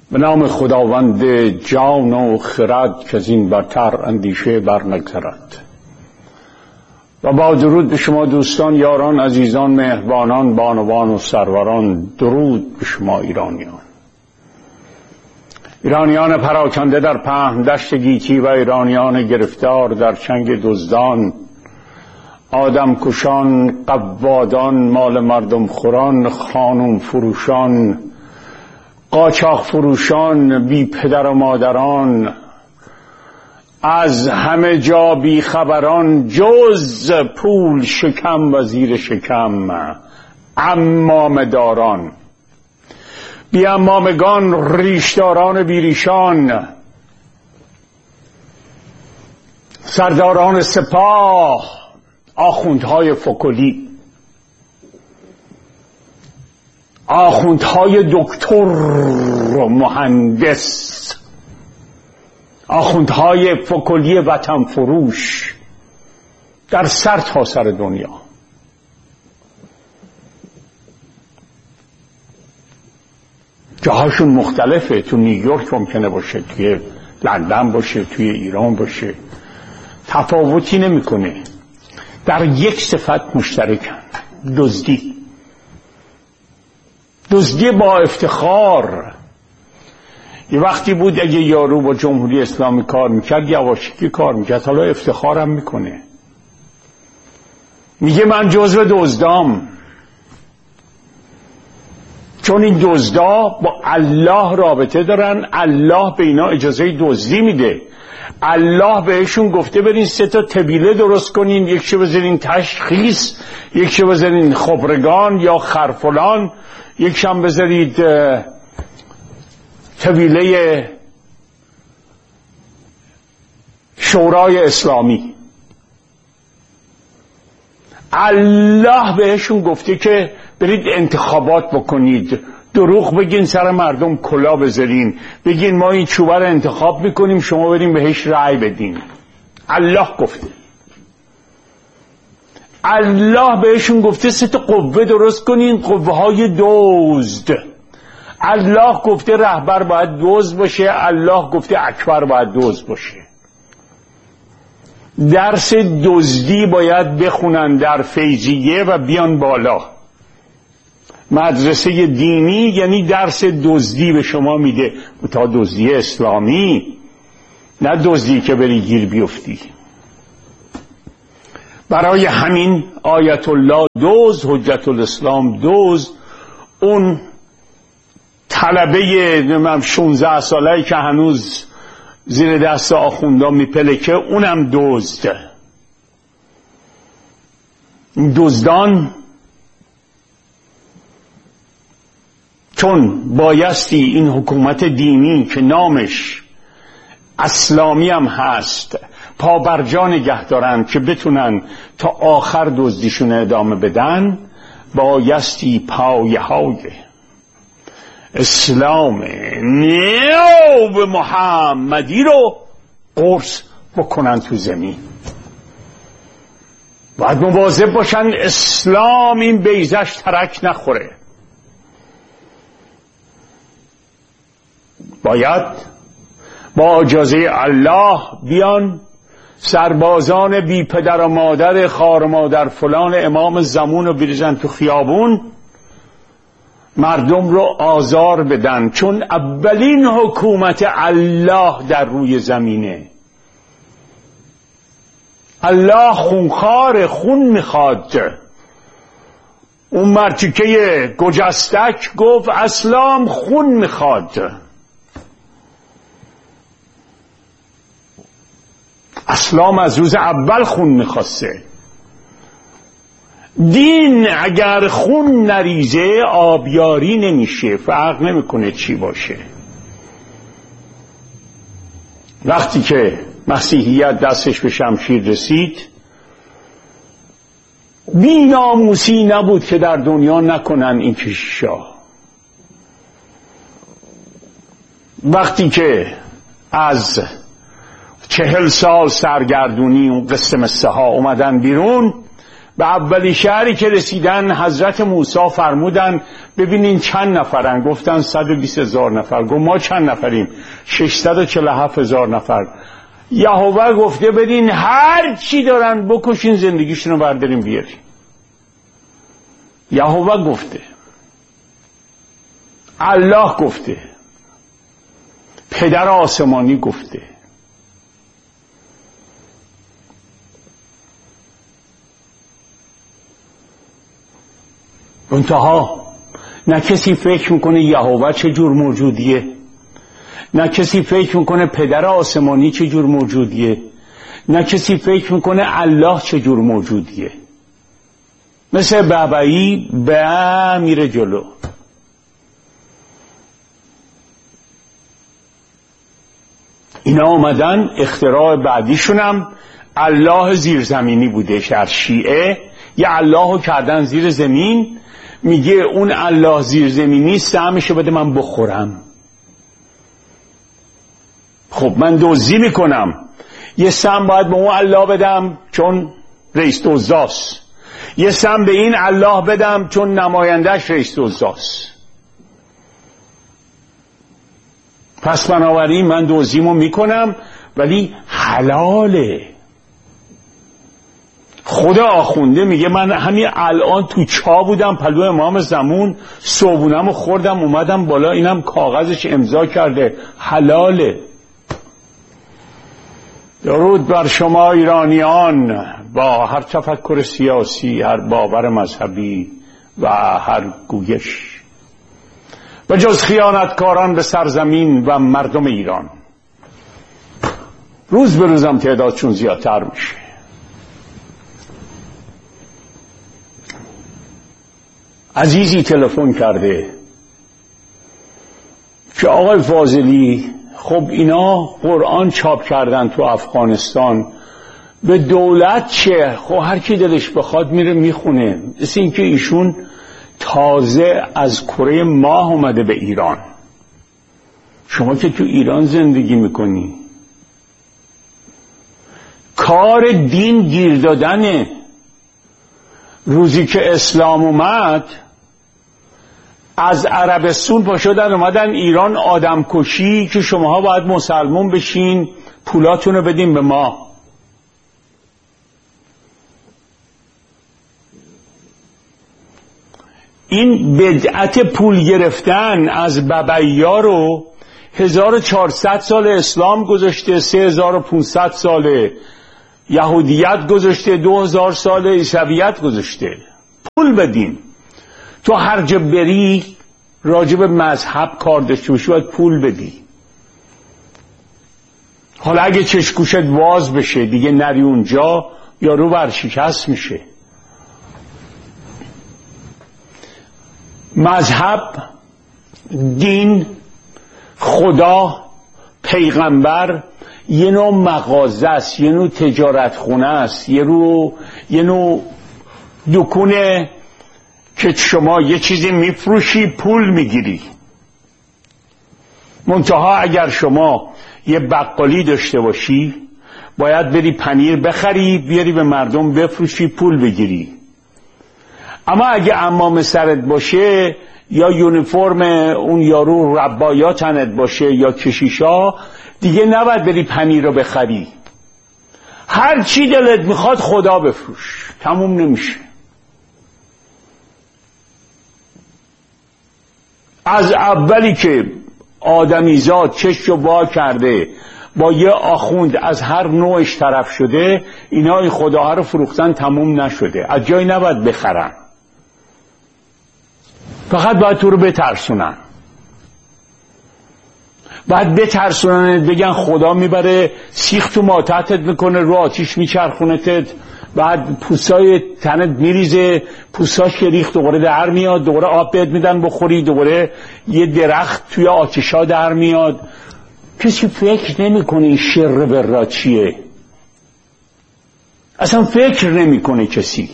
به نام خداوند جان و خرد که از این برتر اندیشه بر نگذرد. و با درود به شما دوستان، یاران، عزیزان، مهربانان، بانوان و سروران. درود به شما ایرانیان پراکنده در پهن دشت گیتی و ایرانیان گرفتار در چنگ دزدان، آدم کشان، قوادان، مال مردم خوران، خانم فروشان، قاچاق فروشان، بی پدر و مادران، از همه جا بی خبران، جز پول شکم و زیر شکم عمامه داران، بی عمامگان، ریشداران بیریشان، سرداران سپاه، آخوندهای فکلی، آخوندهای دکتر و مهندس، آخوندهای فکلی وطن فروش در سر تا سر دنیا. جاهاشون مختلفه. تو نیویورک ممکنه باشه، توی لندن باشه، توی ایران باشه، تفاوتی نمیکنه. در یک صفت مشترکن: دزدی. دزدی با افتخار. یه وقتی بود اگه یارو با جمهوری اسلامی کار میکرد یواشکی کار میکرد، حالا افتخارم میکنه، میگه من جزو دزدام. چون این دزدا با الله رابطه دارن، الله به اینا اجازه دزدی میده. الله بهشون گفته برین 3 تا طبیله درست کنین، یکشو بذارین تشخیص، یکشو بذارین خبرگان یا خرفلان، یکشم بذارید طبیله شورای اسلامی. الله بهشون گفته که برید انتخابات بکنید، دروغ بگین، سر مردم کلا بذارین، بگین ما این چوبه رو انتخاب میکنیم، شما برین بهش رأی بدین. الله گفته. الله بهشون گفته 3 تا قوه درست کنین، قوه های دزد. الله گفته رهبر باید دزد باشه، الله گفته اکبر باید دزد باشه. درس دزدی باید بخونن در فیضیه و بیان بالا. مدرسه دینی یعنی درس دزدی به شما میده، تا دزدی اسلامی، نه دزدی که بری گیر بیفتی. برای همین آیت الله دزد، حجت الاسلام دزد، اون طلبه 16 ساله‌ای که هنوز زیر دست آخوندا میپلکه، اونم دزد. دزدان چون بایستی این حکومت دینی که نامش اسلامی هم هست پابرجا نگه دارن که بتونن تا آخر دزدیشون ادامه بدن، بایستی پایه های اسلام نیو محمدی رو قرص بکنن تو زمین. باید مواظب باشن اسلام این بیضش ترک نخوره. باید با اجازه الله بیان سربازان بی پدر و مادر، خار و مادر فلان امام زمان رو بریزن تو خیابون، مردم رو آزار بدن، چون اولین حکومت الله در روی زمینه. الله خونخوار، خون میخواد. اون مرتیکه گجستک گفت اسلام خون میخواد. اسلام از روز اول خون میخواسته. دین اگر خون نریزه آبیاری نمیشه، فرق نمیکنه چی باشه. وقتی که مسیحیت دستش به شمشیر رسید، بی ناموسی نبود که در دنیا نکنن این کشیشا. وقتی که از 40 سال سرگردونی اون قسم 3 اومدن بیرون، به اولی شهری که رسیدن حضرت موسی فرمودن ببینین چند نفرن. گفتن 120,000 نفر. گفت ما چند نفریم؟ 647,000 نفر. یهوه گفته بدین هر چی دارن بکشین، زندگیشون رو برداریم بیاریم. یهوه گفته، الله گفته، پدر آسمانی گفته. منتها نه کسی فکر میکنه یهوه چه جور موجودیه، نه کسی فکر میکنه پدر آسمانی چه جور موجودیه، نه کسی فکر میکنه الله چه جور موجودیه. مثل بابایی به میره جلو. اینا اومدن اختراع بعدیشونم الله زیرزمینی بوده. از شیعه یه اللهو کردن زیر زمین، میگه اون الله زیرزمینی سهمشو بده من بخورم. خب من دزدی میکنم، یه سهم باید به اون الله بدم چون رئیس دزداست، یه سهم به این الله بدم چون نمایندهش رئیس دزداست. پس بنابراین من دزدیمو میکنم ولی حلاله. خدا آخونده میگه من همین الان تو چا بودم پلو امام زمان، صبحونمو خوردم اومدم بالا، اینم کاغذش امضا کرده، حلاله. درود بر شما ایرانیان با هر تفکر سیاسی، هر باور مذهبی و هر گویش، و جز خیانتکاران به سرزمین و مردم ایران. روز به روزم تعدادشون زیادتر میشه. عزیزی تلفن کرده که آقای فاضلی خب اینا قرآن چاپ کردن تو افغانستان، به دولت چه؟ خب هر کی دلش بخواد میره میخونه. مثل این که ایشون تازه از کره ماه اومده به ایران. شما که تو ایران زندگی میکنی، کار دین گیر دادنه. روزی که اسلام اومد از عربستان پا شدن اومدن ایران آدم کشی که شماها باید مسلمون بشین، پولاتونو بدین به ما. این بدعت پول گرفتن از ببعیا رو 1400 سال اسلام گذاشته، 3500 سال یهودیت گذاشته، 2000 سال عیسویت گذاشته. پول بدین. تو هر جا بری راجب مذهب کار داشته باشی باید پول بدی. حالا اگه چشگوشت باز بشه دیگه نری اونجا، یارو ورشکست میشه. مذهب، دین، خدا، پیغمبر یه نوع مغازه است، یه نوع تجارت خونه است، یه نوع دکونه که شما یه چیزی میفروشی پول میگیری. منتها اگر شما یه بقالی داشته باشی باید بری پنیر بخری بیاری به مردم بفروشی پول بگیری. اما اگه عمام سرت باشه یا یونیفرم اون یارو ربایا تنت باشه یا کشیشا، دیگه نباید بری پنیر رو بخری. هر چی دلت میخواد خدا بفروش، تموم نمیشه. از اولی که آدمیزاد چشم وا کرده با یه آخوند از هر نوعش طرف شده، اینا این خداها رو فروختن تموم نشده. از جایی نباید بخرن، فقط باید تو رو بترسونن. باید بترسونن، بگن خدا میبره سیخ تو ماتحتت میکنه، رو آتیش میچرخونتت، بعد پوستای تنت میریزه، پوستاش که ریخت دوباره در میاد، دوباره آب بهت میدن بخوری، دوباره یه درخت توی آتیشا در میاد. کسی فکر نمیکنه این شر برا چیه، اصلا فکر نمیکنه کسی.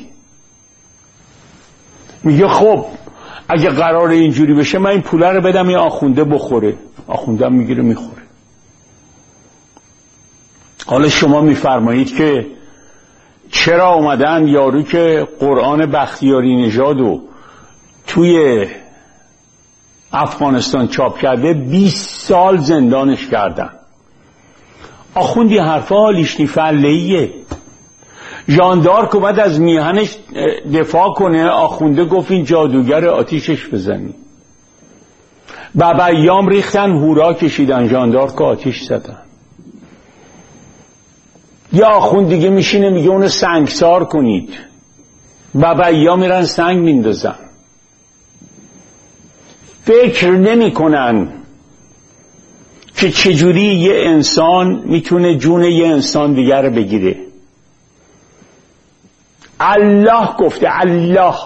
میگه خب اگه قرار اینجوری بشه من این پوله رو بدم این آخونده بخوره، آخونده میگیره میخوره. حالا شما میفرمایید که چرا اومدن یارو که قرآن بختیاری نژادو توی افغانستان چاپ کرده 20 سال زندانش کردن. آخوندی حرفا حالیشنی فلهیه. ژاندارک اومد از میهنش دفاع کنه، آخونده گفت این جادوگر آتیشش بزنی. بابایام ریختن هورا کشیدن، ژاندارک آتیش زدن. یا آخوند دیگه میشینه میگه اونو سنگسار کنید، بابایا میرن سنگ میندازن. فکر نمی کنن که چجوری یه انسان میتونه جون یه انسان دیگر رو بگیره. الله گفته، الله.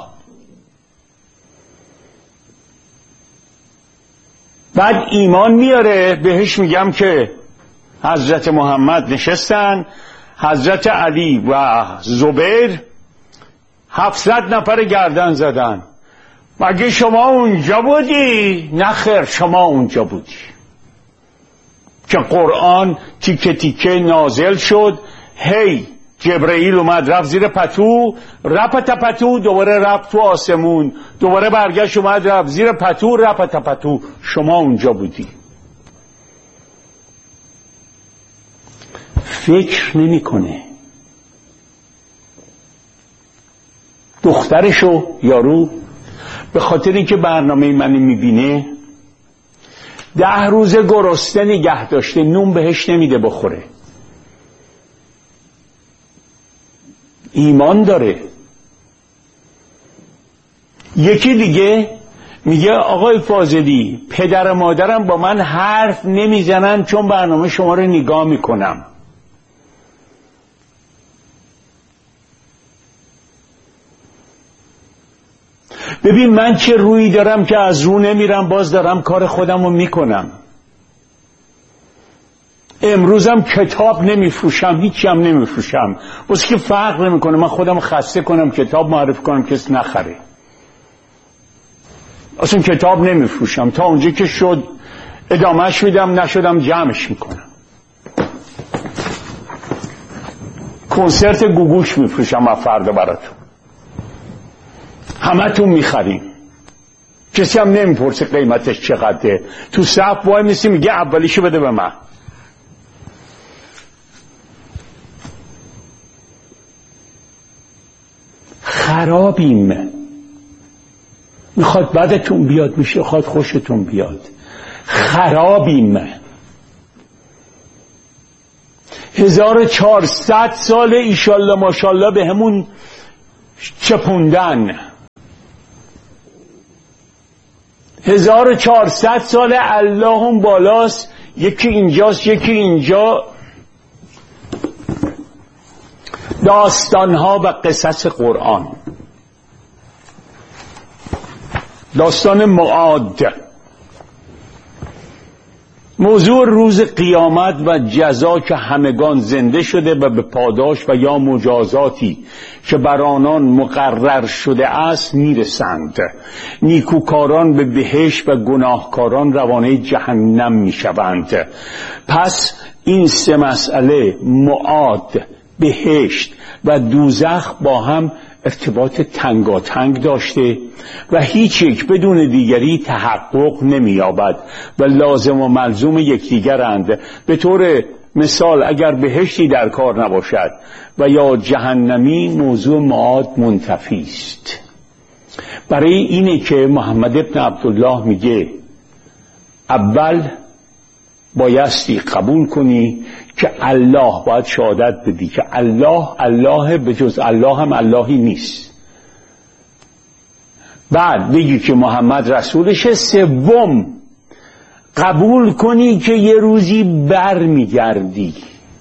بعد ایمان میاره، بهش میگم که حضرت محمد نشستن، حضرت علی و زبیر 700 نفر گردن زدن. مگه شما اونجا بودی؟ نه خیر، شما اونجا بودی که قرآن تیکه تیکه نازل شد. هی جبرئیل اومد رفت زیر پتو، رپت پتو، دوباره رفت تو آسمون، دوباره برگشت اومد رفت زیر پتو، رپت پتو. شما اونجا بودی. فکر نمیکنه. دخترشو یارو به خاطر اینکه برنامه منو میبینه 10 روز گرسنه نگه داشته، نون بهش نمیده بخوره. ایمان داره. یکی دیگه میگه آقای فاضلی پدر و مادرم با من حرف نمیزنن چون برنامه شما رو نگاه میکنم. ببین من چه رویی دارم که از رو نمیرم، باز دارم کار خودم رو میکنم. امروزم کتاب نمیفروشم، هیچی هم نمیفروشم، بس که فرق نمیکنه. من خودم خسته کنم کتاب معرفی کنم کسی نخره. اصلا کتاب نمیفروشم، تا اونجا که شد ادامهش میدم، نشدم جمعش میکنم. کنسرت گوگوش میفروشم از فردا براتون، همه تون میخریم، کسی هم نمیپرسه قیمتش چقدره. تو صف وای میسی میگه اولیشو بده به من. خرابیم. میخواد بدتون بیاد میشه، میخواد خوشتون بیاد. خرابیم. 1400 سال ایشالله ماشالله به همون چپوندن. 1400 سال الله هم بالاست، یکی اینجاست یکی اینجا. داستانها و قصص قرآن. داستان معاد، موضوع روز قیامت و جزا که همگان زنده شده و به پاداش و یا مجازاتی که بر آنان مقرر شده است میرسند. نیکوکاران به بهشت و گناهکاران روانه جهنم میشوند. پس این 3 مسئله، معاد، بهشت و دوزخ، با هم ارتباط تنگاتنگ داشته و هیچ یک بدون دیگری تحقق نمی‌یابد و لازم و ملزوم یکدیگرند. به طور مثال اگر بهشتی در کار نباشد و یا جهنمی، موضوع معاد منتفی است. برای اینه که محمد ابن عبدالله میگه اول بایستی قبول کنی که الله، باید شهادت بدی که الله به جز الله هم اللهی نیست. بعد بگی که محمد رسولشه. سوم قبول کنی که یه روزی بر میگردی.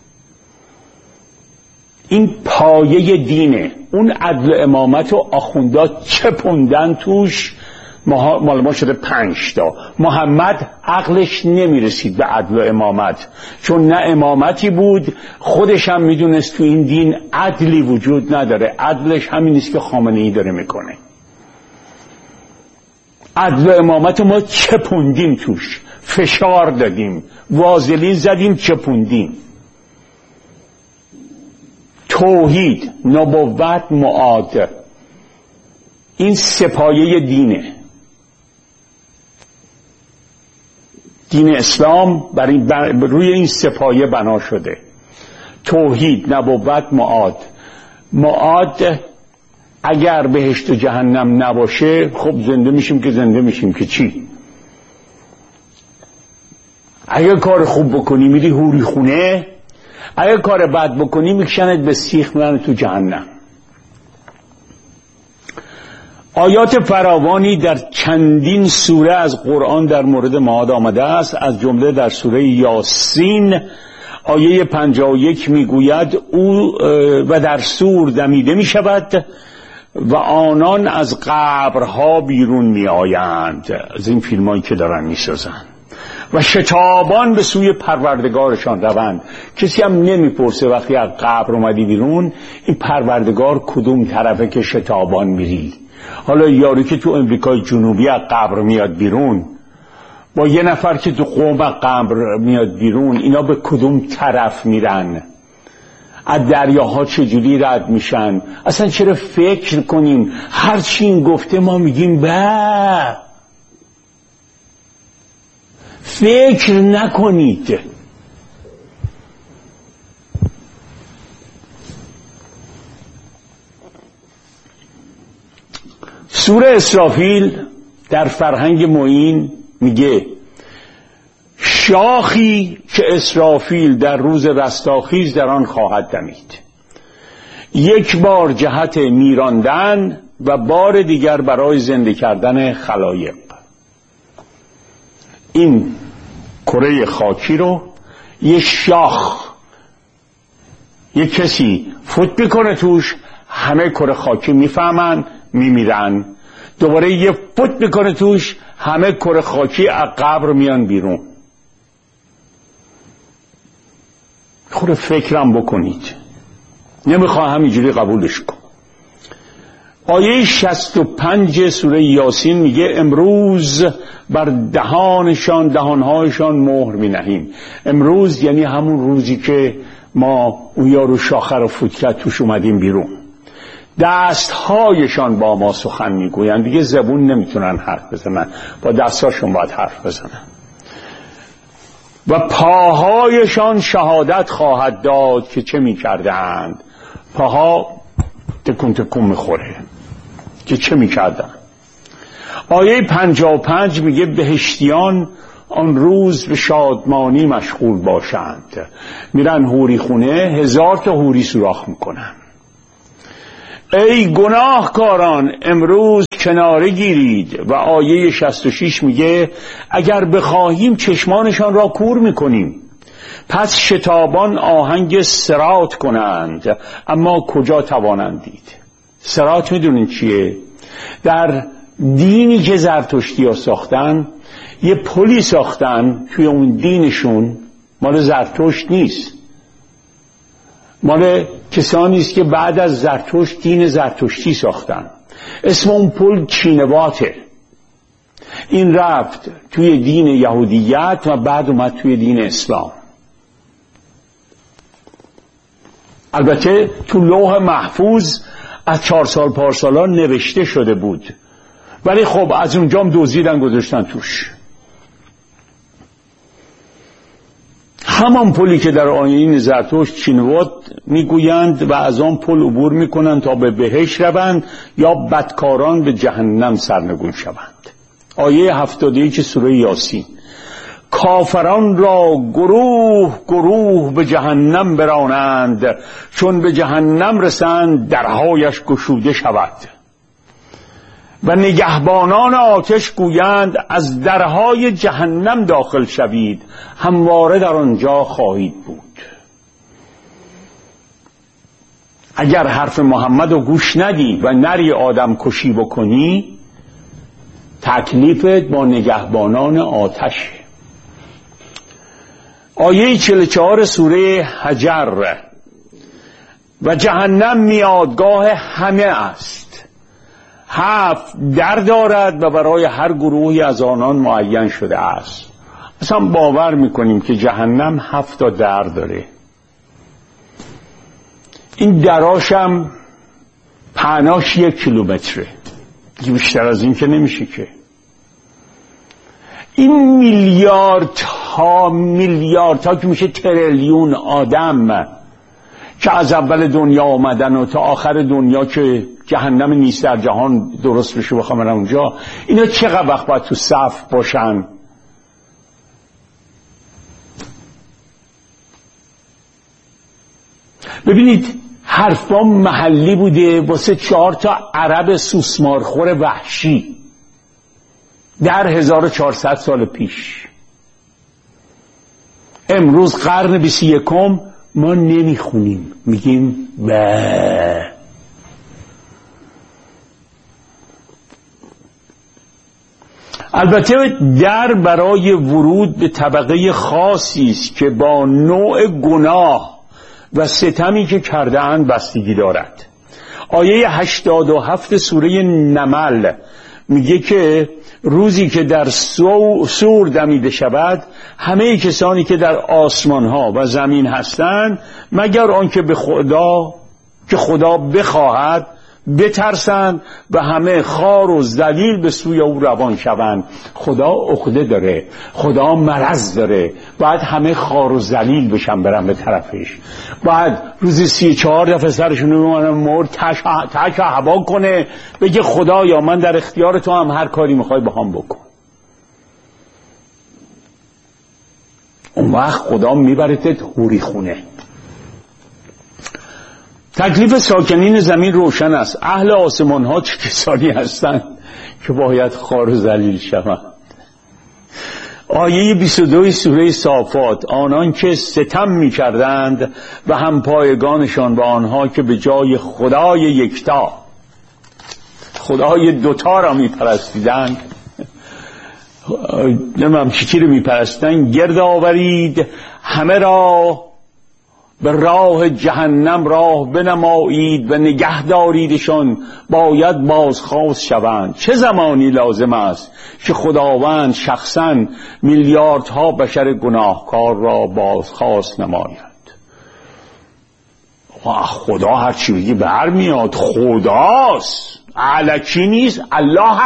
این پایه دینه. اون عدل امامت و آخوندا چپوندن توش، مال ما شده 5 تا. محمد عقلش نمیرسید به عدل و امامت، چون نه امامتی بود، خودش هم میدونست تو این دین عدلی وجود نداره. عدلش همین نیست که خامنه‌ای داره میکنه. عدل و امامت ما چپوندیم توش، فشار دادیم، وازلین زدیم، چپوندیم. توحید، نبوت، معاد، این سپایه دینه. دین اسلام روی این سپایه بنا شده: توحید، نبوت، معاد. معاد اگر بهشت و جهنم نباشه، خب زنده میشیم که چی؟ اگر کار خوب بکنی میری حوری خونه، اگر کار بد بکنی میکشنت به سیخ، میرن تو جهنم. آیات فراوانی در چندین سوره از قرآن در مورد معاد آمده است. از جمله در سوره یاسین آیه 51 میگوید: او و در صور دمیده میشود و آنان از قبرها بیرون میآیند، از این فیلمایی که دارن میسازن، و شتابان به سوی پروردگارشان روند. کسی هم نمیپرسه وقتی از قبر اومدی بیرون این پروردگار کدوم طرفه که شتابان میری. حالا یاری که تو امریکای جنوبی از قبر میاد بیرون با یه نفر که تو قم از قبر میاد بیرون، اینا به کدوم طرف میرن؟ از دریاها چجوری رد میشن؟ اصلا چرا فکر کنیم هر چی این گفته ما میگیم به؟ فکر نکنید. سوره اسرافیل در فرهنگ معین میگه: شاخی که اسرافیل در روز رستاخیز در آن خواهد دمید، یک بار جهت میراندن و بار دیگر برای زنده کردن خلایق. این کره خاکی رو یه شاخ، یه کسی فوت میکنه توش، همه کره خاکی میفهمن، میمیرن. دوباره یه فوت میکنه توش، همه کره خاکی از قبر میان بیرون. خود فکرم بکنید، نمیخواه همینجوری قبولش کن. آیه 65 سوره یاسین میگه: امروز بر دهانهایشان مهر مینهیم. امروز یعنی همون روزی که ما اون یارو شاخه رو فوت کرد توش اومدیم بیرون. دستهایشان با ما سخن میگویند. دیگه زبون نمیتونن حرف بزنن، با دستهاشون باید حرف بزنن. و پاهایشان شهادت خواهد داد که چه میکردند. پاها تکون تکون میخوره که چه میکردن. آیه 55 میگه: بهشتیان آن روز به شادمانی مشغول باشند. میرن حوری خونه، 1000 تا حوری سوراخ میکنن. ای گناهکاران امروز کناره گیرید. و آیه 66 میگه: اگر بخواهیم چشمانشان را کور میکنیم، پس شتابان آهنگ صراط کنند، اما کجا توانند دید؟ صراط میدونین چیه؟ در دینی که زرتشتی ها ساختن، یه پلی ساختن توی اون دینشون، مال زرتشت نیست، مال کسانی است که بعد از زرتشت دین زرتشتی ساختن. اسم اون پل چینواته. این رفت توی دین یهودیت و بعد اومد توی دین اسلام. البته تو لوح محفوظ از 4 سال پارسالا نوشته شده بود، ولی خب از اونجام دزدیدن گذاشتن توش. همان پلی که در آیین زرتشت چینوات میگویند و از آن پل عبور میکنند تا به بهشت روند یا بدکاران به جهنم سرنگون شوند. آیه 71 سوره یاسین: کافران را گروه گروه به جهنم برانند، چون به جهنم رسند درهایش گشوده شود. و نگهبانان آتش گویند از درهای جهنم داخل شوید، همواره در آنجا خواهید بود. اگر حرف محمد رو گوش ندی و نری آدم کشی بکنی، تکلیفت با نگهبانان آتش. آیه 44 سوره حجر: و جهنم میادگاه همه است، 7 در دارد و برای هر گروهی از آنان معین شده است. اصلا باور میکنیم که جهنم 7 تا در داره؟ این دراشم پهناش 1 کیلومتره، دیگه بیشتر از این که نمیشه که. این میلیاردها که میشه تریلیون آدم که از اول دنیا آمدن و تا آخر دنیا که جهنم نیست در جهان درست بشه بخوام برم اونجا، اینا چقدر وقت باید تو صف باشن؟ ببینید حرفام محلی بوده واسه 4 عرب سوسمارخور وحشی در 1400 سال پیش. امروز قرن 21 ما نمیخونیم، میگیم به. البته در برای ورود به طبقه خاصی است که با نوع گناه و ستمی که کرده اند بستگی دارد. آیه 87 سوره نمل میگه که روزی که در سور دمیده شود همه کسانی که در آسمان ها و زمین هستند مگر آنکه به خدا بخواهد بترسند و همه خوار و ذلیل به سوی او روان شوند. خدا عقده داره، خدا مرض داره، باید همه خوار و ذلیل بشن برن به طرفش، باید روزی 34 دفعه سرشون رو مرد تک هوا کنه، بگه خدا یا من در اختیار تو هم، هر کاری میخوای با هم بکن. اون وقت خدا میبرتت حوری خونه. تکلیف ساکنین زمین روشن است. اهل آسمان ها چه کسانی هستند که باید خوار و ذلیل شوند. آیه 22 سوره صافات: آنان که ستم می کردند و هم پایگانشان و آنها که به جای خدای یکتا خدای دوتا را می پرستیدند، نمیم چی رو می پرستن، گرد آورید همه را به راه جهنم راه بنمایید و نگه داریدشان باید بازخواست شوند. چه زمانی لازم است که خداوند شخصا میلیاردها بشر گناهکار را بازخواست نماید؟ خدا هر چی بگی برمیاد، خداست، الکی نیست، الله.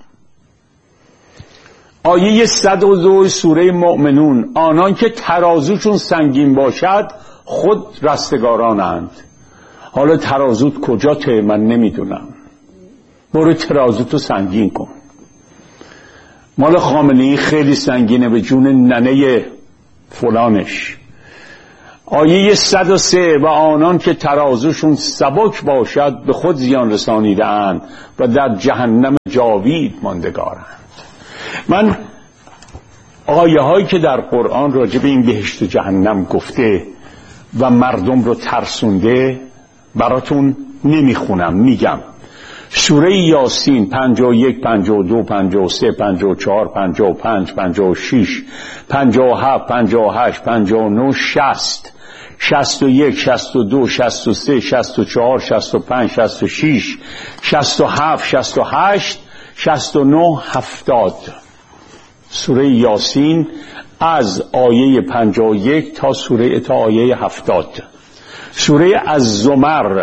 آیه 102 سوره مؤمنون: آنان که ترازوشون سنگین باشد خود رستگارانند. حالا ترازوت کجاته من نمیدونم، برو ترازوتو سنگین کن. مال خامنه‌ای خیلی سنگینه به جون ننه فلانش. آیه 103: و آنان که ترازوشون سبک باشد به خود زیان رسانیده‌اند و در جهنم جاوید ماندگارند. من آیه هایی که در قرآن راجع به این بهشت و جهنم گفته و مردم رو ترسونده براتون نمیخونم، میگم. سوره یاسین 51 52 53 54 55 56 57 58 59 60 61 62 63 64 65 66 67 68 69 70. سوره یاسین از آیه 51 تا آیه 70. سوره الزمر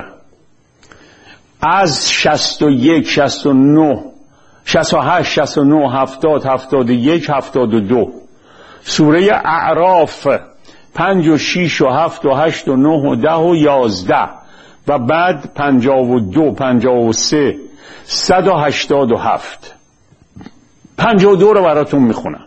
از 61 69 68 69 70 71 72. سوره اعراف 5 و 6 و 7 و 8 و 9 و 10 و 11 و بعد 52 53 187. 52 رو براتون میخونم.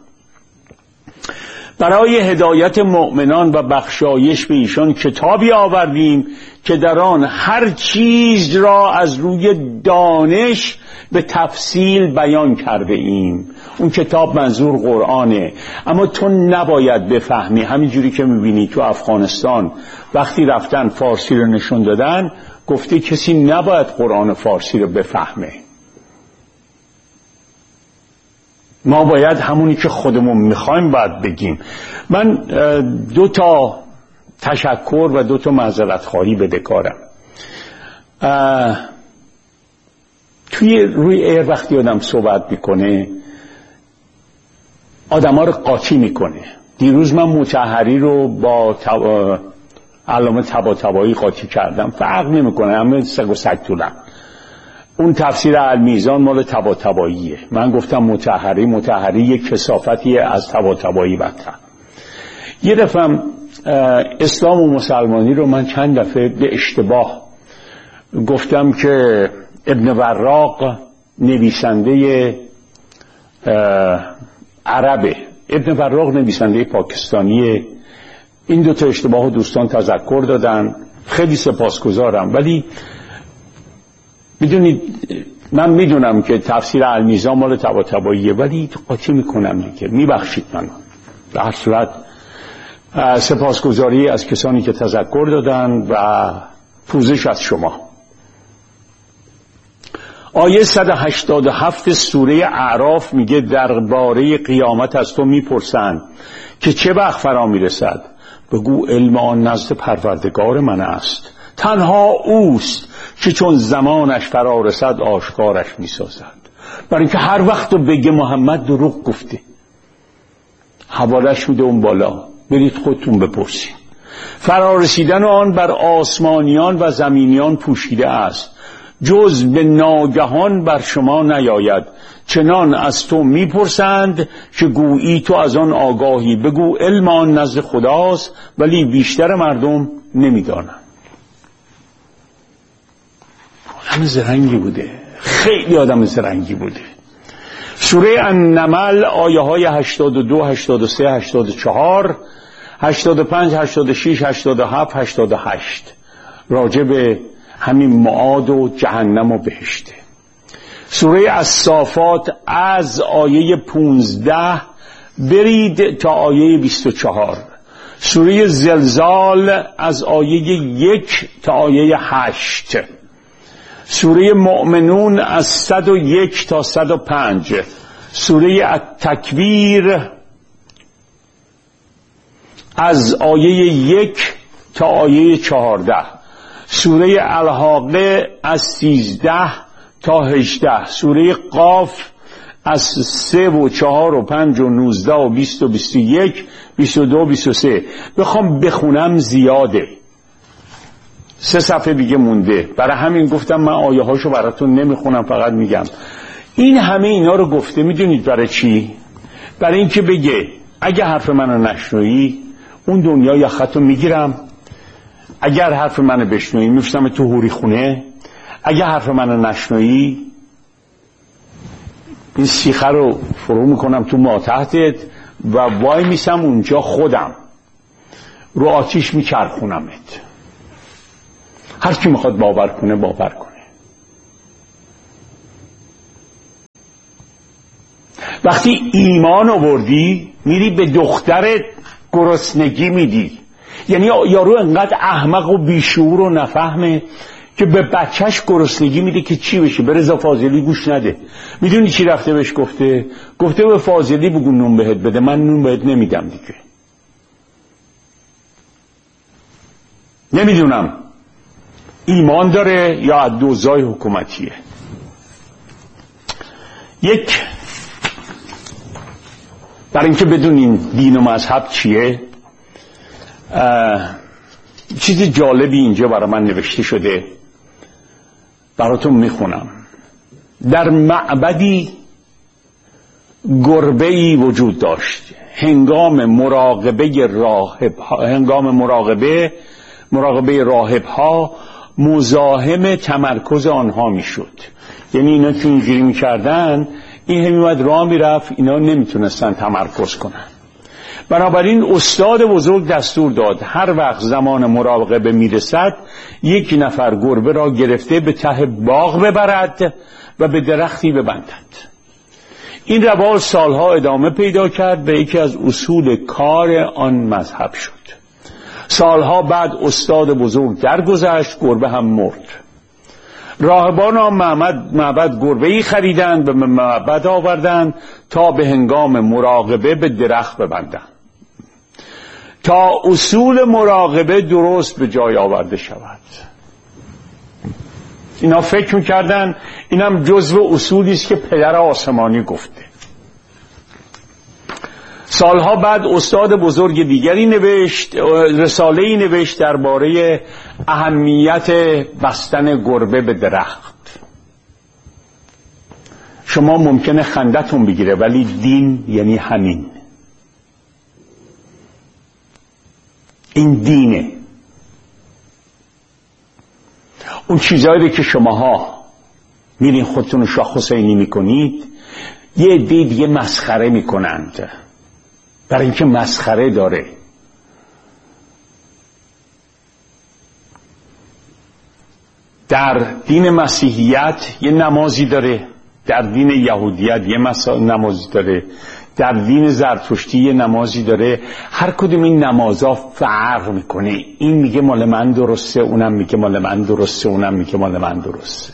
برای هدایت مؤمنان و بخشایش به ایشان کتابی آوردیم که در آن هر چیز را از روی دانش به تفصیل بیان کرده ایم. اون کتاب منظور قرآنه، اما تو نباید بفهمی. همینجوری که میبینی تو افغانستان وقتی رفتن فارسی رو نشون دادن، گفته کسی نباید قرآن فارسی رو بفهمه. ما باید همونی که خودمون میخوایم باید بگیم. من 2 تشکر و 2 معذرت خواهی بدهکارم. روی ایر وقتی آدم صحبت میکنه آدم ها رو قاطی میکنه. دیروز من مطهری رو با علامه طباطبایی قاطی کردم، فرق نمیکنه، همه سگ و سگ طولن. اون تفسیر المیزان مال طباطباییه. من گفتم مطهری یک کثافتیه از طباطبایی بدتر. یه دفعه اسلام و مسلمانی رو من چند دفعه به اشتباه گفتم که ابن وراق نویسنده عربه، ابن وراق نویسنده پاکستانیه. این دو تا اشتباه دوستان تذکر دادن، خیلی سپاسگزارم. ولی میدونید من میدونم که تفسیر المیزان مال طباطباییه، ولی قاطی میکنم دیگه، میبخشید منو. به هر صورت سپاسگزاری از کسانی که تذکر دادن و پوزش از شما. آیه 187 سوره اعراف میگه درباره قیامت از تو میپرسند که چه وقت فرا میرسد؟ بگو علم آن نزد پروردگار من است، تنها اوست که چون زمانش فرا رسد آشکارش میسازد. برای اینکه هر وقت رو بگه محمد دروغ گفته، حوالش میده اون بالا، برید خودتون بپرسید. فرارسیدن آن بر آسمانیان و زمینیان پوشیده است، جز به ناگهان بر شما نیاید. چنان از تو میپرسند که گویی تو از آن آگاهی، بگو علم آن نزد خداست ولی بیشتر مردم نمیدانند. آدم زرنگی بوده، خیلی آدم زرنگی بوده. سوره النمل آیه های 82 83 84 85 86 87 88 راجع به همین معاد و جهنم و بهشته. سوره الصافات از آیه 15 برید تا آیه 24. سوره زلزال از آیه 1 تا آیه 8. سوره مؤمنون از 101 تا 105. سوره التکویر از آیه 1 تا آیه 14. سوره الحاقه از 13 تا 18. سوره قاف از 3 و 4 و 5 و 19 و 20 و 21 22 23. بخوام بخونم زیاده، 3 صفحه دیگه مونده، برای همین گفتم من آیه هاشو براتون نمیخونم، فقط میگم. این همه اینا رو گفته میدونید برای چی؟ برای اینکه بگه اگه حرف منو نشنوی اون دنیا یخطو میگیرم، اگر حرف منو بشنوی میفرستم تو هوری خونه، اگه حرف منو نشنوی این سیخه رو فرو میکنم تو ماتحتت و وای میسم اونجا خودم رو آتیش میچرخونمت. هر کی میخواد باور کنه باور کنه. وقتی ایمان آوردی میری به دخترت گرسنگی میدی. یعنی یارو انقدر احمق و بیشعور و نفهمه که به بچهش گرسنگی میده که چی بشه؟ به رضا فاضلی گوش نده. میدونی چی رفته بهش گفته؟ گفته به فاضلی بگو نون بهت بده، من نون بهت نمیدم دیگه. نمیدونم ایمان داره یا دوزای حکومتیه. یک، برای اینکه بدونین دین و مذهب چیه، چیز جالبی اینجا برای من نوشته شده، براتون میخونم. در معبدی گربه‌ای وجود داشت. هنگام مراقبه راهب‌ها مزاحم تمرکز آنها میشد. یعنی اینا که اینجوری میکردن، این همیمد راه میرفت، اینا نمیتونستن تمرکز کنن. بنابراین استاد بزرگ دستور داد هر وقت زمان مراقبه میرسد یک نفر گربه را گرفته به ته باغ ببرد و به درختی ببندد. این روال سالها ادامه پیدا کرد، به یکی از اصول کار آن مذهب شد. سالها بعد استاد بزرگ درگذشت، گربه هم مرد. راهبان آن معبد گربه‌ای خریدند و به معبد آوردند تا به هنگام مراقبه به درخت ببندند تا اصول مراقبه درست به جای آورده شود. اینا فکر می‌کردن اینم جزو اصولی است که پدر آسمانی گفته. سالها بعد استاد بزرگ دیگری نوشت، رساله‌ای نوشت درباره اهمیت بستن گربه به درخت. شما ممکنه خندتون بگیره، ولی دین یعنی همین. این دینه. اون چیزهایی که شماها میرین خودتون رو شاخ حسینی میکنید، یه عده دیگه مسخره میکنند، برای اینکه مسخره داره. در دین مسیحیت یه نمازی داره، در دین یهودیت یه نمازی داره، در دین زرتشتی یه نمازی داره. هر کدوم این نمازها فرق میکنه. این میگه مال من درسته، اونم میگه مال من درسته، اونم میگه مال من درسته.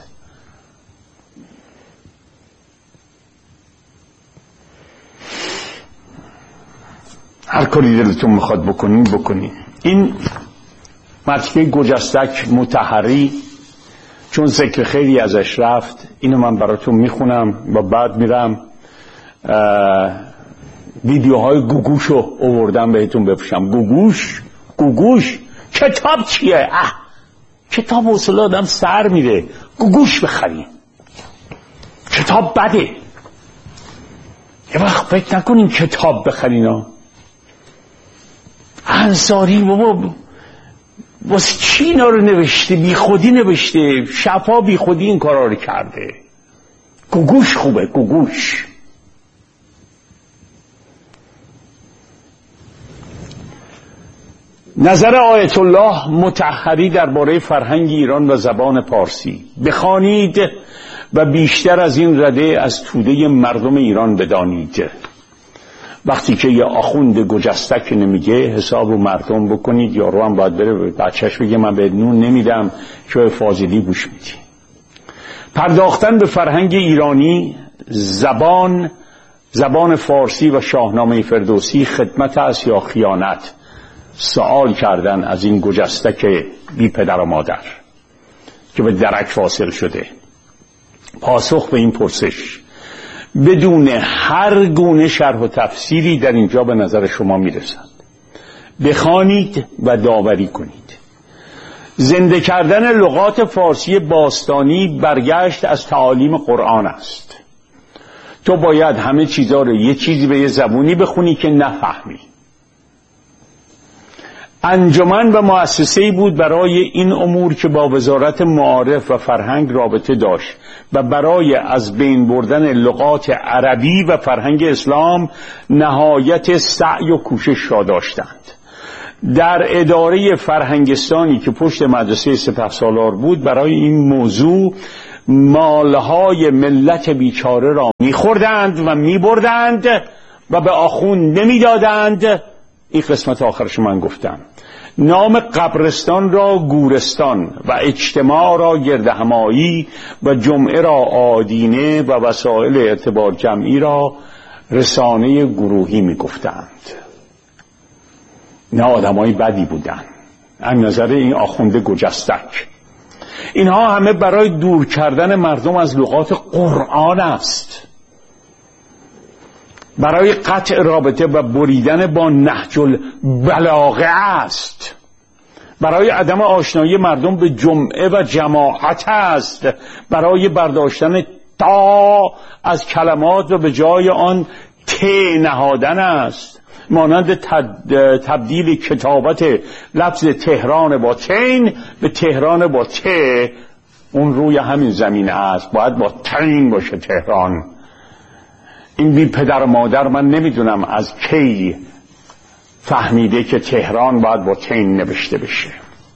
هر کاری دلتون میخواد بکنین. این متن گجستک مطهری، چون ذکر خیلی ازش رفت، اینو من براتون میخونم و بعد میرم ویدیوهای گوگوشو آوردم بهتون بپوشم. گوگوش کتاب چیه؟ کتاب وصل آدم سر میره. گوگوش بخرین، کتاب بده. یه وقت فکر نکنین کتاب بخرین. انصاری بابا واسه چی اینا رو نوشته؟ بی خودی نوشته، شفا بی خودی این کارا رو کرده. گوگوش خوبه، گوگوش. نظر آیت الله مطهری درباره فرهنگ ایران و زبان پارسی. بخوانید و بیشتر از این رده از توده مردم ایران بدانید. وقتی که یه آخوند گجستک نمیگه، حساب رو مردم بکنید. یارو هم باید بره بچهش بگه من به نون نمیدم که فاضلی گوش میدی. پرداختن به فرهنگ ایرانی، زبان فارسی و شاهنامه فردوسی خدمت است یا خیانت؟ سوال کردن از این گجستک بی پدر و مادر که به درک فاصل شده. پاسخ به این پرسش بدون هر گونه شرح و تفسیری در اینجا به نظر شما میرسد. بخوانید و داوری کنید. زنده کردن لغات فارسی باستانی برگشت از تعالیم قرآن است. تو باید همه چیزا رو یه چیزی به یه زبونی بخونی که نفهمی. انجمن و مؤسسه‌ای بود برای این امور که با وزارت معارف و فرهنگ رابطه داشت و برای از بین بردن لغات عربی و فرهنگ اسلام نهایت سعی و کوشش را داشتند. در اداره فرهنگستانی که پشت مدرسه سپهسالار بود، برای این موضوع مالهای ملت بیچاره را می‌خوردند و می‌بردند و به آخوند نمی‌دادند. این قسمت آخرش من گفتم. نام قبرستان را گورستان و اجتماع را گردهمایی و جمعه را آدینه و وسایل اعتبار جمعی را رسانه گروهی می گفتند. نه آدمای بدی بودن از نظر این آخونده گجستک. اینها همه برای دور کردن مردم از لغات قرآن است، برای قطع رابطه و بریدن با نهج البلاغه است، برای عدم آشنایی مردم به جمعه و جماعت است، برای برداشتن تا از کلمات و به جای آن ت نهادن است، مانند تبدیل کتابت لفظ تهران با تین به تهران با ت. اون روی همین زمین است، باید با تین باشه تهران. این بی پدر و مادر من نمیدونم از کی فهمیده که تهران باید با تین نوشته بشه.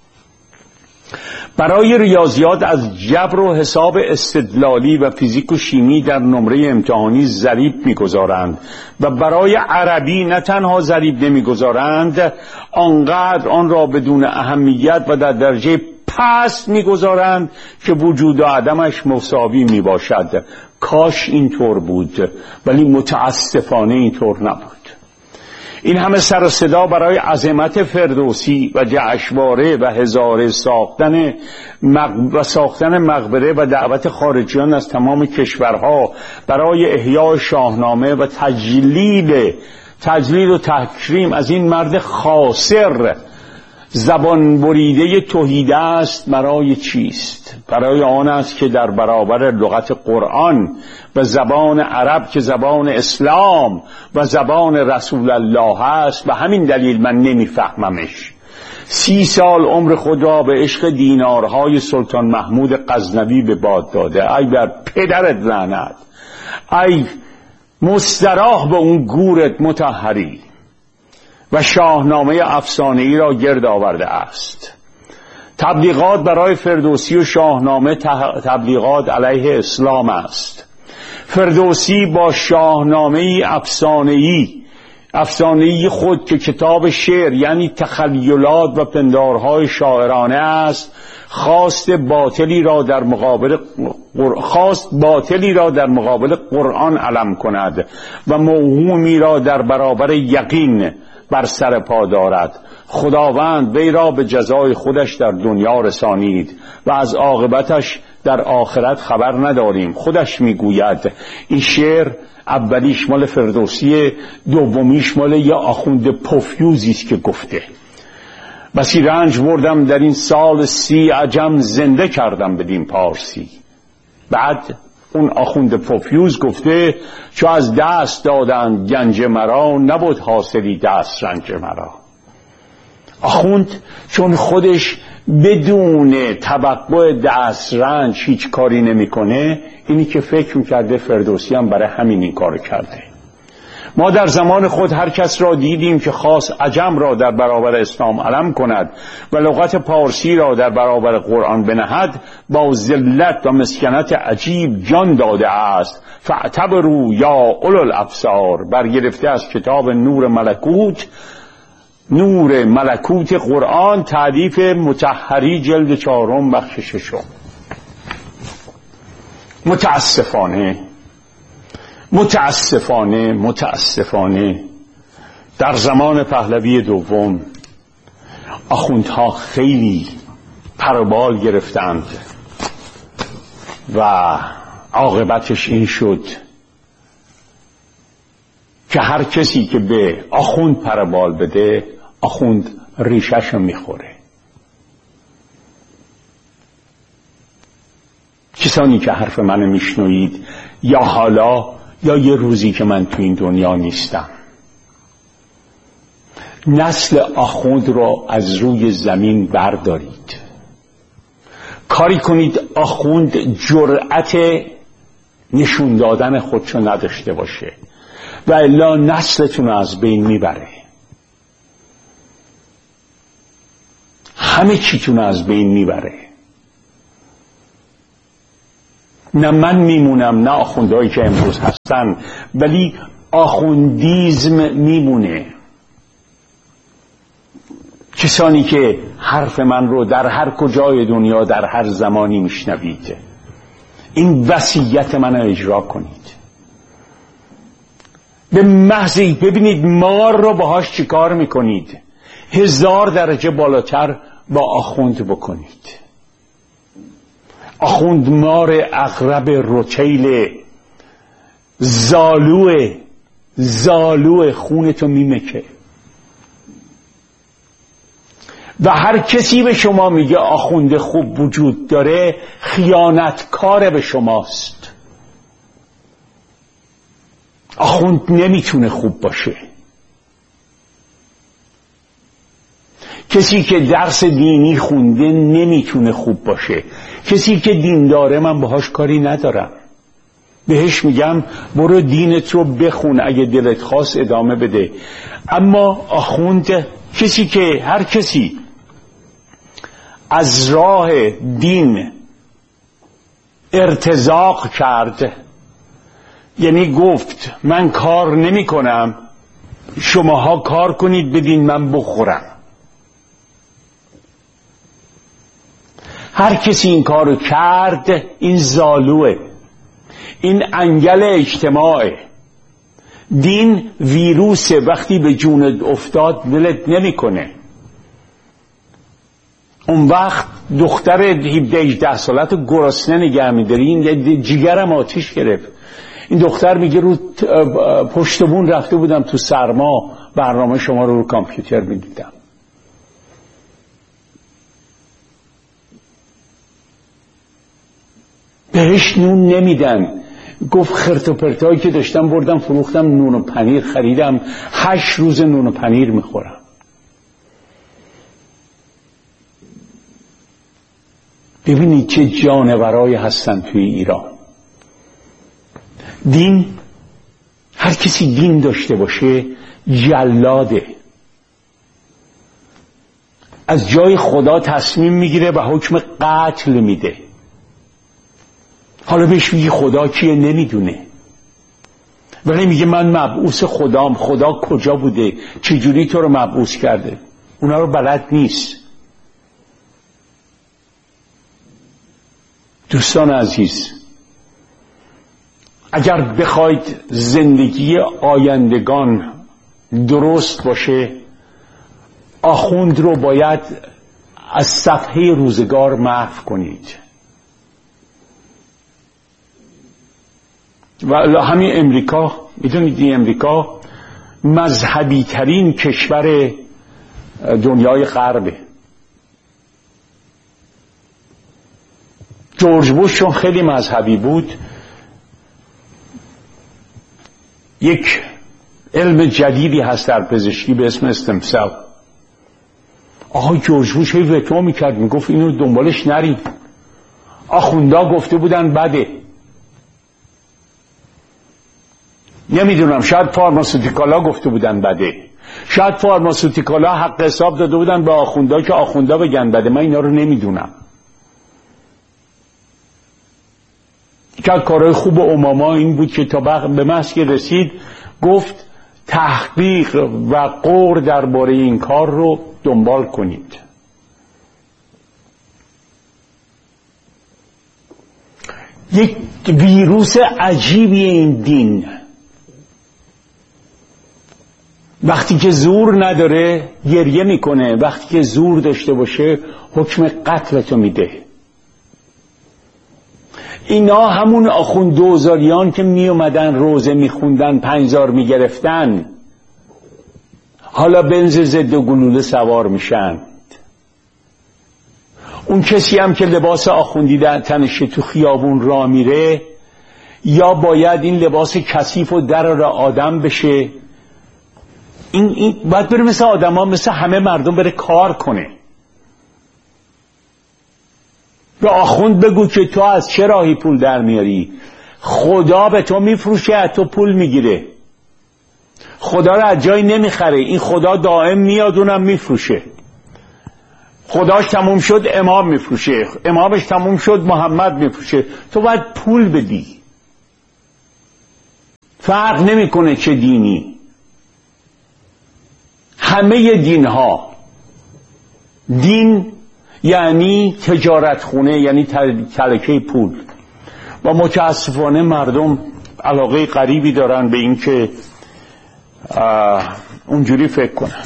برای ریاضیات از جبر و حساب استدلالی و فیزیک و شیمی در نمره امتحانی ضریب میگذارند و برای عربی نه تنها ضریب نمیگذارند، آنقدر آن را بدون اهمیت و در درجه پس میگذارند که وجود و عدمش مساوی میباشد. کاش اینطور بود، ولی متاسفانه اینطور نبود. این همه سر و صدا برای عظمت فردوسی و جشنواره و هزاره ساختن مقبره و دعوت خارجیان از تمام کشورها برای احیای شاهنامه و تجلیل تجلیل و تکریم از این مرد خاسر زبان بریده توحید است برای چیست؟ برای آن است که در برابر لغت قرآن و زبان عرب که زبان اسلام و زبان رسول الله است، و همین دلیل من نمیفهممش. 30 سال عمر خود را به عشق دینارهای سلطان محمود غزنوی به باد داده. ای بر پدرت لعنت، ای مستراح به اون گورت مطهری، و شاهنامه افسانه‌ای را گرد آورده است. تبلیغات برای فردوسی و شاهنامه تبلیغات علیه اسلام است. فردوسی با شاهنامه افسانه‌ای خود که کتاب شعر یعنی تخیلات و پندارهای شاعرانه است، خواست باطلی را در مقابل قرآن علم کند و موهومی را در برابر یقین بر سر پا دارد. خداوند وی را به جزای خودش در دنیا رسانید و از عاقبتش در آخرت خبر نداریم. خودش میگوید این شعر اولیش مال فردوسی، دومیش مال یه آخوند پفیوزی است که گفته. بسی رنج بردم در این سال 30 عجم زنده کردم بدین پارسی. بعد اون آخوند پفیوز گفته چو از دست دادند گنج مرا، نبود حاصلی دست رنج مرا. آخوند چون خودش بدون توقع دست رنج هیچ کاری نمیکنه، اینی که فکر میکرده فردوسی هم برای همین این کار کرده. ما در زمان خود هر کس را دیدیم که خاص عجم را در برابر اسلام علم کند و لغت پارسی را در برابر قرآن بنهد، با ذلت و مسکنت عجیب جان داده است. فاعتبروا یا اولو الابصار، برگرفته از کتاب نور ملکوت قرآن، تألیف مطهری، جلد 4 بخش 6. متاسفانه در زمان پهلوی دوم آخوندها خیلی پروبال گرفتند و عاقبتش این شد که هر کسی که به آخوند پروبال بده، آخوند ریشش رو میخوره. کسانی که حرف منو میشنوید، یا حالا یا یه روزی که من تو این دنیا نیستم، نسل آخوند را از روی زمین بردارید. کاری کنید آخوند جرأت نشون دادن خودشو نداشته باشه، و الا نسلتون از بین میبره، همه چیتون از بین میبره. نه من میمونم، نه آخوندهایی که امروز هستن، ولی آخوندیزم میمونه. کسانی که حرف من رو در هر کجای دنیا در هر زمانی میشنوید، این وصیت من رو اجرا کنید. به محضی ببینید مار رو باهاش چیکار میکنید، 1000 درجه بالاتر با آخوند بکنید. آخوند مار، عقرب، رتیل، زالو خونتو میمکه. و هر کسی به شما میگه آخوند خوب وجود داره، خیانتکار به شماست. آخوند نمیتونه خوب باشه. کسی که درس دینی خونده نمیتونه خوب باشه. کسی که دین داره من باهاش کاری ندارم، بهش میگم برو دینت رو بخون، اگه دلت خواست ادامه بده. اما آخوند، هر کسی از راه دین ارتزاق کرد، یعنی گفت من کار نمی کنم، شماها کار کنید بدین من بخورم، هر کسی این کارو کرد، این زالوه، این انگل اجتماعه. دین ویروسه، وقتی به جونت افتاد ولت نمیکنه. اون وقت دختر 17-18 سالت گرسنه نگه می‌داری، این جیگرم آتیش گرفت. این دختر میگه رو پشت بون رفته بودم تو سرما برنامه شما رو کامپیوتر میدیدم. بهش نون نمیدن. گفت خرت و پرتایی که داشتم بردم فروختم، نون و پنیر خریدم، 8 روز نون و پنیر میخورم. ببینید چه جانورایی هستن توی ایران. دین، هر کسی دین داشته باشه جلاده، از جای خدا تصمیم میگیره و حکم قتل میده. حالا بهش میگی خدا کیه؟ نمیدونه، ولی میگه من مبعوث خدام. خدا کجا بوده؟ چجوری تو رو مبعوث کرده؟ اونا رو بلد نیست. دوستان عزیز، اگر بخواید زندگی آیندگان درست باشه، آخوند رو باید از صفحه روزگار محو کنید. و همین امریکا، میدونید این امریکا مذهبی ترین کشور دنیای غربه. جورج بوش چون خیلی مذهبی بود، یک علم جدیدی هست در پزشکی به اسم استمسل. آقای جورج بوش هی وتو میکرد، میگفت اینو دنبالش نریم. آخوندا گفته بودن بده. نمیدونم، شاید فارماسوتیکالا گفته بودن بده، شاید فارماسوتیکالا حق حساب داده بودن به آخوندا که آخوندا بگن بده. من اینا رو نمیدونم. که کارهای خوب اوباما این بود که تا به محض که رسید گفت تحقیق و غور درباره این کار رو دنبال کنید. یک ویروس عجیبی این دین، وقتی که زور نداره گریه میکنه، وقتی که زور داشته باشه حکم قتلتو میده. اینا همون آخوند دوزاریان که می اومدن روزه میخوندن 5000 میگرفتن، حالا بنز ضد گلوله سوار میشن. اون کسی هم که لباس آخوندی تنشه تو خیابون را میره، یا باید این لباس کثیف و در را آدم بشه، این باید بره مثل آدم ها، مثل همه مردم بره کار کنه. به آخوند بگو که تو از چه راهی پول در میاری؟ خدا به تو میفروشه، از تو پول میگیره. خدا رو از جایی نمیخره. این خدا دائم میاد اونم میفروشه. خداش تموم شد امام میفروشه، امامش تموم شد محمد میفروشه. تو باید پول بدی. فرق نمیکنه چه دینی. همه دین ها، دین یعنی تجارت خونه، یعنی تلکه پول. و متاسفانه مردم علاقه غریبی دارن به این که اونجوری فکر کنن.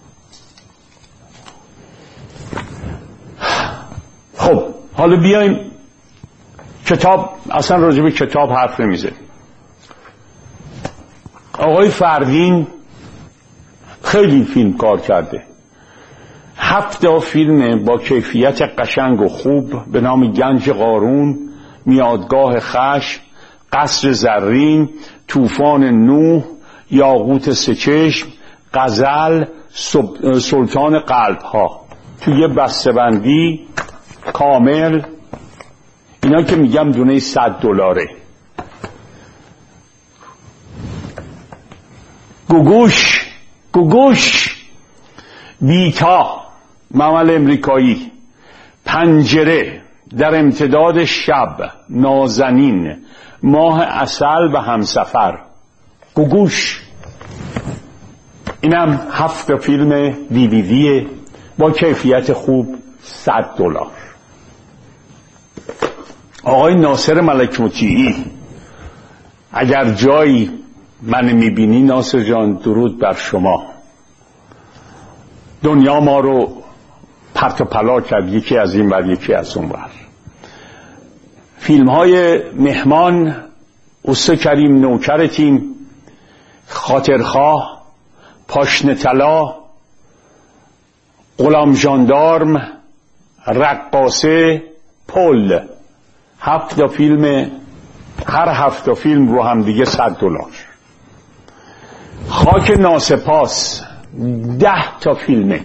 خب حالا بیایم کتاب، اصلا راجع به کتاب حرف نمیزنیم. آقای فردین خیلی فیلم کار کرده، 7 فیلم با کیفیت قشنگ و خوب به نام گنج قارون، میادگاه خشم، قصر زرین، طوفان نوح، یاقوت سه‌چشم، غزل، سلطان قلب ها، توی بسته‌بندی کامل. اینا که میگم دونه $100. گوگوش، بیتا، ممل امریکایی، پنجره، در امتداد شب، نازنین، ماه عسل و همسفر. گوگوش اینم 7 فیلم DVD با کیفیت خوب، $100. آقای ناصر ملک مطیعی، اگر جایی من میبینی ناصر جان، درود بر شما. دنیا ما رو پرت و پلا کرد، یکی از این ور یکی از اون ور. فیلم های مهمان اوستا کریم نوکرتیم، خاطرخواه، پاشنه طلا، غلام ژاندارم، رقاصه، پل. 7 تا فیلم، هر 7 تا فیلم رو هم دیگه $100. خاک ناسپاس 10 تا فیلمه.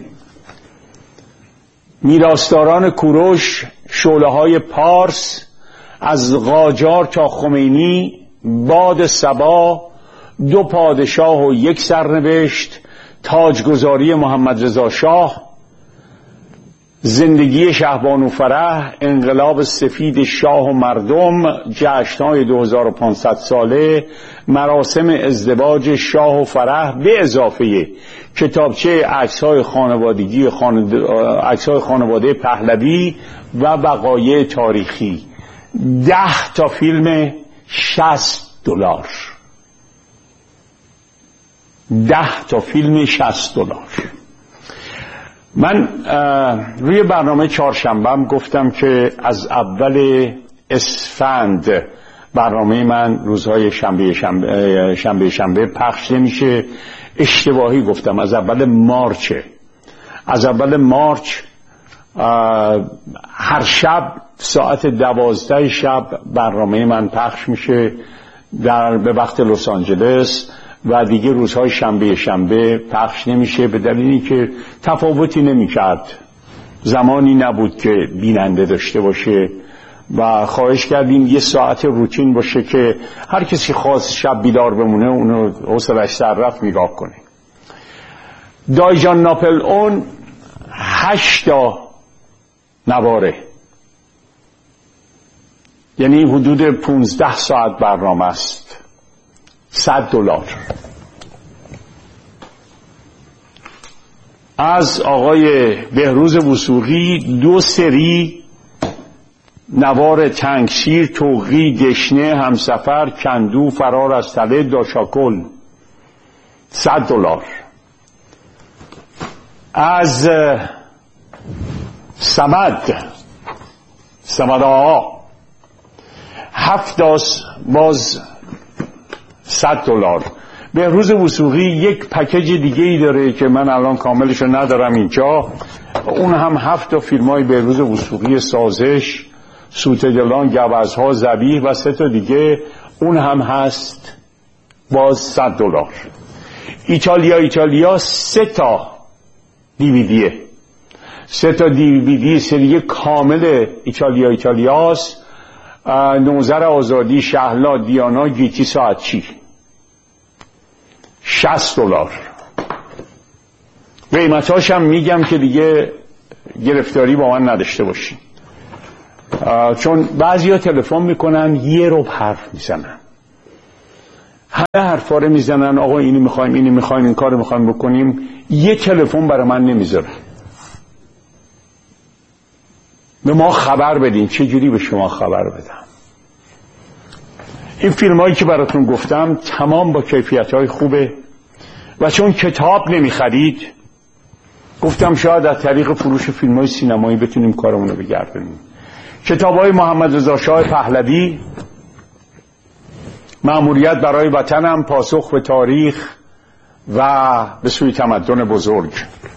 میراثداران کوروش، شعله های پارس، از قاجار تا خمینی، باد صبا، 2 پادشاه و 1 سرنوشت، تاجگذاری محمد رضا شاه، زندگی شهبانو فرح، انقلاب سفید شاه و مردم، جشن‌های 2500 ساله، مراسم ازدواج شاه و فرح، به اضافه کتابچه عکس‌های خانوادگی عکس‌های خانواده پهلوی و وقایع تاریخی. 10 تا فیلم $60. 10 تا فیلم $60. من روی برنامه چهارشنبه‌ام گفتم که از اول اسفند برنامه من روزهای شنبه پخش نمیشه. اشتباهی گفتم، از اول مارچه. از اول مارچ هر شب ساعت 12 شب برنامه من پخش میشه به وقت لس آنجلس و دیگه روزهای شنبه پخش نمیشه، به دلیلی که تفاوتی نمیکرد، زمانی نبود که بیننده داشته باشه و خواهش کردیم 1 ساعت روتین باشه که هر کسی خواست شب بیدار بمونه اونو حوصله‌اش سر رفت نگاه کنه. دایجان ناپل اون 8 تا نواره، یعنی حدود 15 ساعت برنامه است. $100. از آقای بهروز وثوقی 2 سری نوار تنگشیر، توقی، دشنه، همسفر، کندو، فرار از تله، داشاکل. $100. از صمد آقا 7 باز $100. بهروز وثوقی یک پکیج دیگه ای داره که من الان کاملشو ندارم اینجا، اون هم 7 تا فیلمای بهروز وثوقی، سازش، سوت دلان، گوزها، ذبیح و 3 تا دیگه، اون هم هست باز $100. ایتالیا 3 تا دیویدیه، 3 تا دیویدی سری کامل ایتالیاست. نوذر آزادی، شهلا، دیانا، گیتی ساعتچی. $60. قیمتاش هم میگم که دیگه گرفتاری با من نداشته باشین، چون بعضیا تلفن میکنن 1 ربع حرف میزنن، همه حرفا رو میزنن، آقا اینو میخوایم، اینو میخوایم، این کارو میخوایم بکنیم، 1 تلفن برای من نمیذارن. به ما خبر بدین. چه جوری به شما خبر بدم؟ این فیلم هایی که براتون گفتم تمام با کیفیت های خوبه و چون کتاب نمیخرید گفتم شاید از طریق فروش فیلم های سینمایی بتونیم کارمون رو بگردونیم. کتاب های محمد رضا شاه پهلوی، مأموریت برای وطنم، پاسخ به تاریخ و به سوی تمدن بزرگ.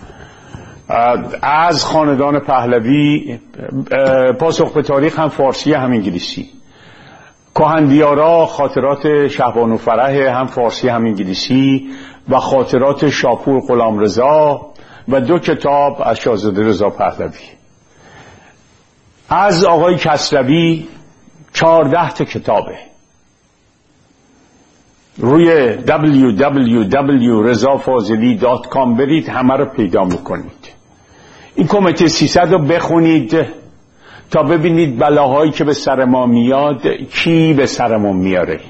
از خاندان پهلوی، پاسخ به تاریخ هم فارسی هم انگلیسی. کهندیارا، خاطرات شهبانو فرح هم فارسی هم انگلیسی و خاطرات شاپور غلامرضا و 2 کتاب از شاهزاده رضا پهلوی. از آقای کسروی 14 تا کتابه. روی www.rezafazeli.com برید، همه رو پیدا میکنید. این کمیته 300 رو بخونید تا ببینید بلاهایی که به سر ما میاد کی به سرمون میاره.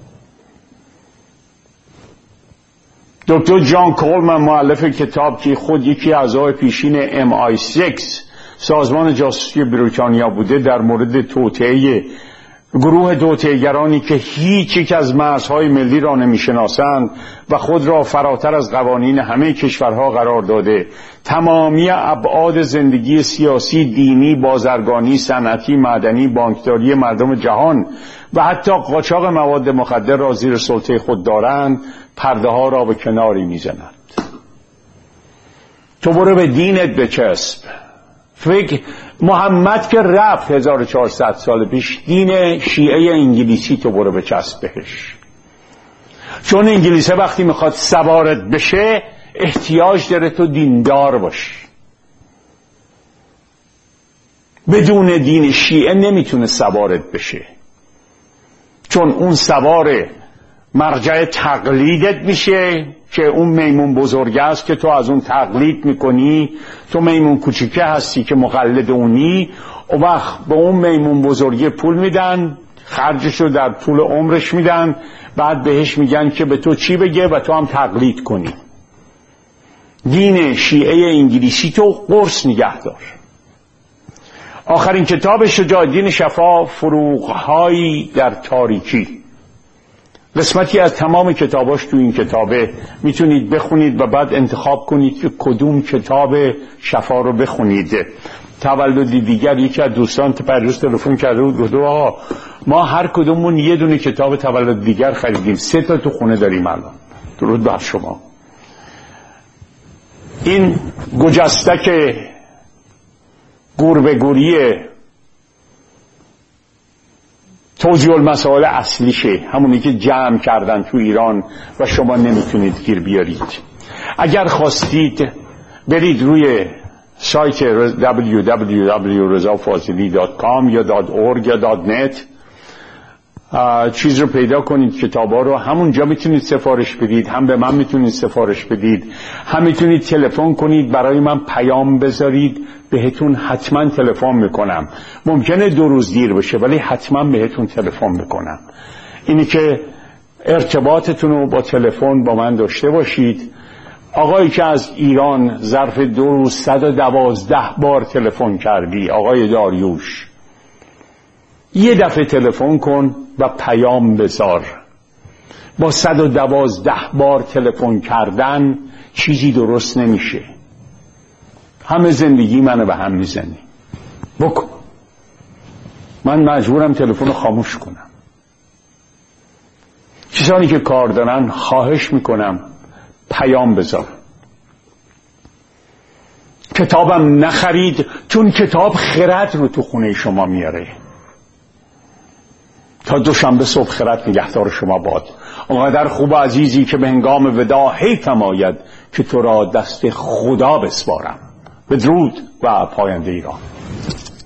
دکتر جان کولمن مؤلف کتاب که خود یکی اعضای پیشین MI6 سازمان جاسوسی بریتانیا بوده، در مورد توطئه گروه توطئه‌گرانی که هیچ یک از مرزهای ملی را نمی‌شناسند و خود را فراتر از قوانین همه کشورها قرار داده، تمامی ابعاد زندگی سیاسی، دینی، بازرگانی، صنعتی، معدنی، بانکداری مردم جهان و حتی قاچاق مواد مخدر را زیر سلطه خود دارند، پرده ها را به کناری می‌زنند. تو برو به دینت بچسب. فکر محمد که رفت 1400 سال پیش، دین شیعه انگلیسی تو برو بچسب بهش، چون انگلیسه وقتی میخواد سوارت بشه احتیاج داره تو دیندار باشی. بدون دین شیعه نمیتونه سوارت بشه، چون اون سوار مرجع تقلیدت میشه که اون میمون بزرگ است که تو از اون تقلید میکنی، تو میمون کوچیکه هستی که مقلد اونی. و وقت به اون میمون بزرگی پول میدن، خرجشو در طول عمرش میدن، بعد بهش میگن که به تو چی بگه و تو هم تقلید کنی. دین شیعه انگلیسی تو قرص نگه دار. آخرین کتاب شجاعالدین شفا، فروغ‌هایی در تاریکی، قسمتی از تمام کتاباش تو این کتابه، میتونید بخونید و بعد انتخاب کنید که کدوم کتاب شفا رو بخونید. تولدی دیگر یکی از دوستان پریروز تلفن کرده بود، گفت آقا ما هر کدومون یه دونه کتاب تولد دیگر خریدیم، 3 تا تو خونه داریم الان. درود بر شما. این گجستک گور به گوریه توجیه المسائل اصلیشه، همونی که جمع کردن تو ایران و شما نمیتونید گیر بیارید. اگر خواستید برید روی سایت www.rezafazili.com یا .org یا .net چیز رو پیدا کنید، کتابا رو همونجا میتونید سفارش بدید، هم به من میتونید سفارش بدید، هم میتونید تلفن کنید برای من پیام بذارید، بهتون حتما تلفن میکنم. ممکنه 2 روز دیر بشه ولی حتما بهتون تلفن میکنم. اینی که ارتباطتون رو با تلفن با من داشته باشید. آقایی که از ایران ظرف 2 روز 112 بار تلفن کردی، آقای داریوش، یه دفعه تلفن کن و پیام بذار. با 112 بار تلفن کردن چیزی درست نمیشه. همه زندگی منو به هم میزنی. بکن. من مجبورم تلفن رو خاموش کنم. کسانی که کار دارن خواهش میکنم پیام بذار. کتابم نخرید، چون کتاب خرد رو تو خونه شما میاره. تا دوشنبه صبح خرد نگهدار شما باد. آنقدر خوب و عزیزی که به هنگام وداع حیفم آید که تو را دست خدا بسپارم. بدرود و پاینده ایران.